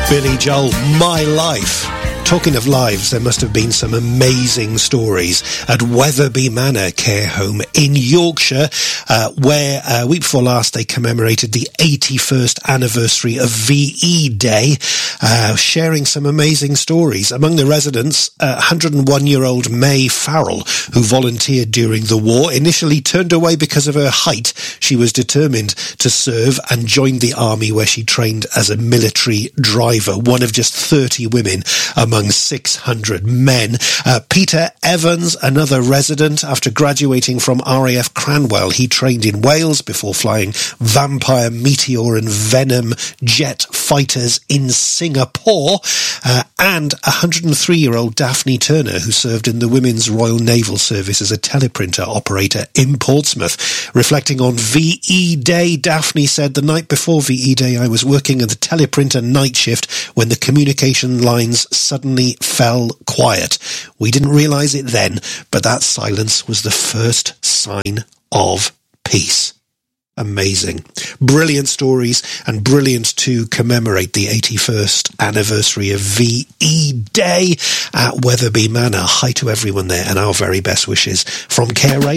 Billy Joel, My Life. Talking of lives, there must have been some amazing stories at Wetherby Manor Care Home in Yorkshire, where week before last they commemorated the 81st anniversary of VE Day, sharing some amazing stories. Among the residents, 101-year-old May Farrell, who volunteered during the war, initially turned away because of her height. She was determined to serve and joined the army, where she trained as a military driver, one of just 30 women among 600 men. Peter Evans, another resident, after graduating from RAF Cranwell, he trained in Wales before flying Vampire, Meteor and Venom jet fighters in Singapore. And 103-year-old Daphne Turner, who served in the Women's Royal Naval Service as a teleprinter operator in Portsmouth. Reflecting on VE Day, Daphne said, "The night before VE Day, I was working at the teleprinter night shift when the communication lines suddenly fell quiet. We didn't realise it then, but that silence was the first sign of peace." Amazing. Brilliant stories, and brilliant to commemorate the 81st anniversary of VE Day at Wetherby Manor. Hi to everyone there, and our very best wishes from Care Radio.